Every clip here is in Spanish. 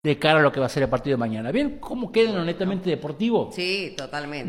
de cara a lo que va a ser el partido de mañana. ¿Bien cómo queda en lo netamente deportivo? Sí, totalmente.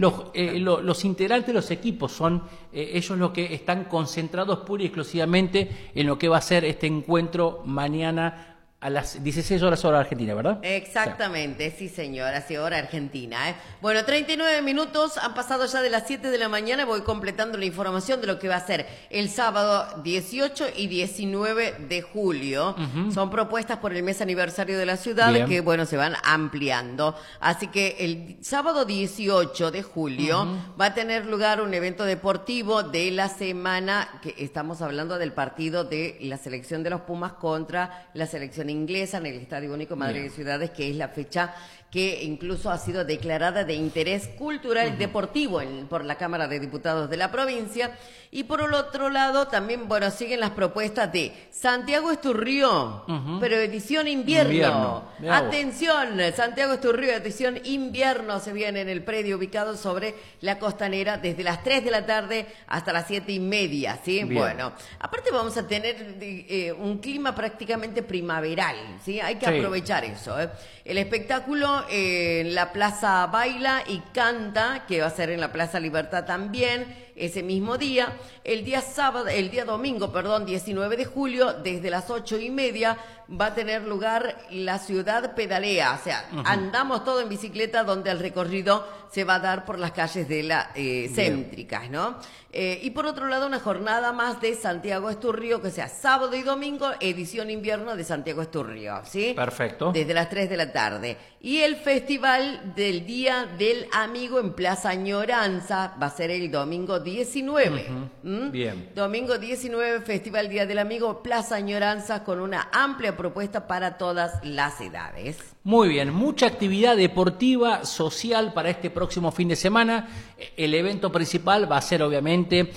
Los integrantes de los equipos son ellos los que están concentrados pura y exclusivamente en lo que va a ser este encuentro mañana a las 16 horas hora argentina, ¿verdad? Exactamente, sí señor, así hora argentina. Bueno, 39 minutos, han pasado ya de las 7 de la mañana, voy completando la información de lo que va a ser el sábado 18 y 19 de julio. Son propuestas por el mes aniversario de la ciudad. Bien. Que, bueno, se van ampliando. Así que el sábado 18 de julio va a tener lugar un evento deportivo de la semana, que estamos hablando del partido de la selección de los Pumas contra la selección inglesa en el Estadio Único Madre de Ciudades, que es la fecha que incluso ha sido declarada de interés cultural y deportivo por la Cámara de Diputados de la provincia. Y por el otro lado, también, bueno, siguen las propuestas de Santiago Esturrió, pero edición invierno. Atención, Santiago Esturrió, edición invierno, se viene en el predio ubicado sobre la Costanera desde las 3 de la tarde hasta las 7:30, ¿sí? Bien. Bueno, aparte vamos a tener un clima prácticamente primaveral, ¿sí? Hay que aprovechar eso, ¿eh? El espectáculo en la Plaza Baila y Canta, que va a ser en la Plaza Libertad también, ese mismo día. El día domingo, 19 de julio, desde las 8:30, va a tener lugar la Ciudad Pedalea. O sea, andamos todo en bicicleta, donde el recorrido se va a dar por las calles de la céntricas, ¿no? Y por otro lado, una jornada más de Santiago Esturrío, que sea sábado y domingo, edición invierno de Santiago Esturrío, ¿sí? Perfecto. Desde las 3 de la tarde. Y el Festival del Día del Amigo en Plaza Añoranza va a ser el domingo 19. Bien. Domingo 19, Festival Día del Amigo, Plaza Añoranza, con una amplia propuesta para todas las edades. Muy bien, mucha actividad deportiva, social para este próximo fin de semana. El evento principal va a ser obviamente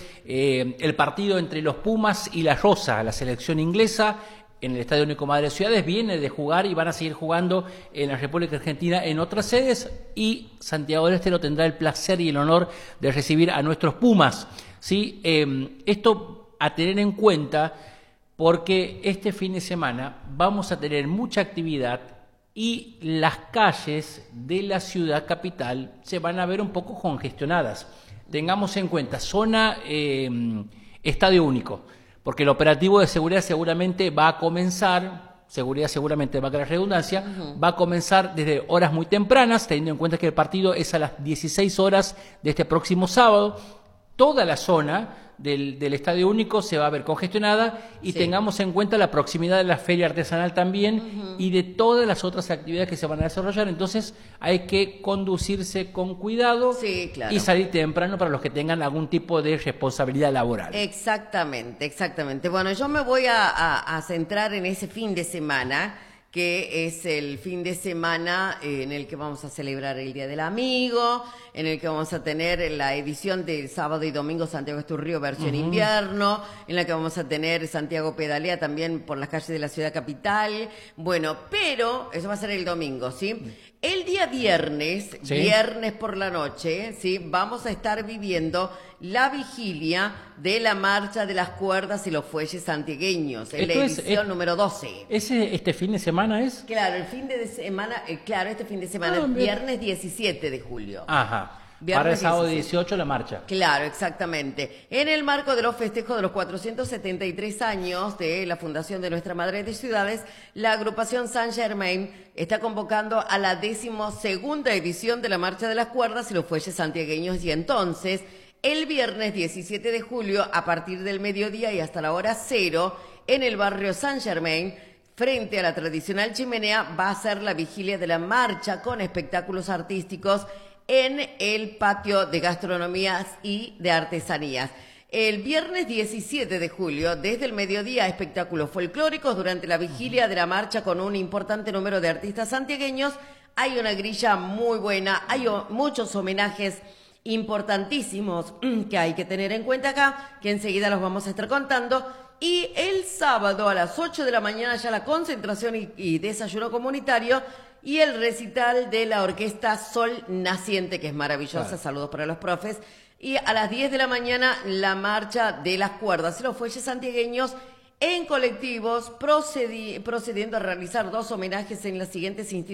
el partido entre los Pumas y la Rosa, la selección inglesa, en el Estadio Único Madre de Ciudades. Viene de jugar y van a seguir jugando en la República Argentina en otras sedes, y Santiago del Estero tendrá el placer y el honor de recibir a nuestros Pumas, ¿sí? Esto a tener en cuenta, porque este fin de semana vamos a tener mucha actividad y las calles de la ciudad capital se van a ver un poco congestionadas. Tengamos en cuenta, zona Estadio Único, porque el operativo de seguridad seguramente va a comenzar, va a quedar redundancia, va a comenzar desde horas muy tempranas, teniendo en cuenta que el partido es a las 16 horas de este próximo sábado. Toda la zona del Estadio Único se va a ver congestionada, y tengamos en cuenta la proximidad de la feria artesanal también y de todas las otras actividades que se van a desarrollar. Entonces hay que conducirse con cuidado y salir temprano para los que tengan algún tipo de responsabilidad laboral. Exactamente, exactamente. Bueno, yo me voy a centrar en ese fin de semana, que es el fin de semana en el que vamos a celebrar el Día del Amigo, en el que vamos a tener la edición del sábado y domingo Santiago Esturrío versión invierno, en la que vamos a tener Santiago Pedalea también por las calles de la ciudad capital. Bueno, pero eso va a ser el domingo, ¿sí? El día viernes, viernes por la noche, ¿sí? Vamos a estar viviendo la vigilia de la Marcha de las Cuerdas y los Fuelles Santiagueños, en la edición número 12. ¿Este fin de semana es? Claro, el fin de semana, este fin de semana, viernes 17 de julio. Ajá. Viernes para el sábado 17. 18 la marcha. Claro, exactamente. En el marco de los festejos de los 473 años de la fundación de Nuestra Madre de Ciudades, la agrupación Saint Germain está convocando a la 12ª edición de la Marcha de las Cuerdas y los Fuelles Santiagueños, y entonces, el viernes 17 de julio, a partir del mediodía y hasta la hora 0, en el barrio Saint Germain, frente a la tradicional chimenea, va a ser la vigilia de la marcha con espectáculos artísticos en el patio de gastronomías y de artesanías. El viernes 17 de julio, desde el mediodía, espectáculos folclóricos durante la vigilia de la marcha con un importante número de artistas santiagueños. Hay una grilla muy buena, hay muchos homenajes importantísimos que hay que tener en cuenta acá, que enseguida los vamos a estar contando. Y el sábado a las 8 de la mañana ya la concentración y desayuno comunitario, y el recital de la orquesta Sol Naciente, que es maravillosa. Claro. Saludos para los profes. Y a las 10 de la mañana la marcha de las cuerdas y los fuelles santiagueños en colectivos, procediendo a realizar 2 homenajes en las siguientes instituciones.